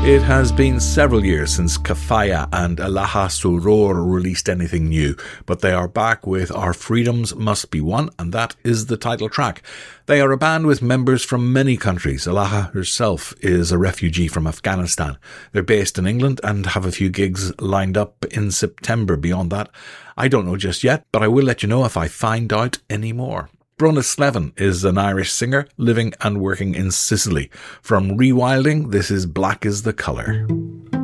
It has been several years since Kafaya and Alaha Suror released anything new, but they are back with Our Freedoms Must Be Won, and that is the title track. They are a band with members from many countries. Alaha herself is a refugee from Afghanistan. They're based in England and have a few gigs lined up in September. Beyond that, I don't know just yet, but I will let you know if I find out any more. Brona Slevin is an Irish singer living and working in Sicily. From Rewilding, this is Black is the Colour.